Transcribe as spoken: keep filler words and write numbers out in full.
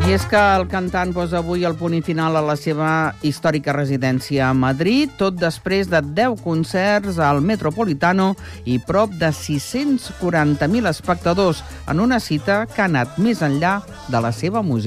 I és que el cantant posa avui el punt i final a la seva històrica residència a Madrid, tot després de deu concerts al Metropolitano i prop de sis-cents quaranta mil espectadors en una cita que ha anat més enllà de la seva música.